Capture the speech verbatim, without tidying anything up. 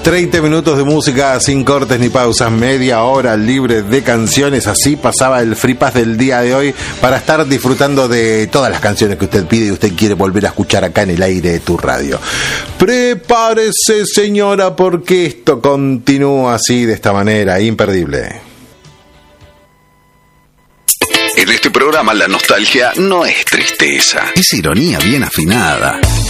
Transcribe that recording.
treinta minutos de música sin cortes ni pausas, media hora libre de canciones. Así pasaba el Free Pass del día de hoy para estar disfrutando de todas las canciones que usted pide y usted quiere volver a escuchar acá en el aire de tu radio. Prepárese, señora, porque esto continúa así, de esta manera, imperdible. En este programa la nostalgia no es tristeza, es ironía bien afinada.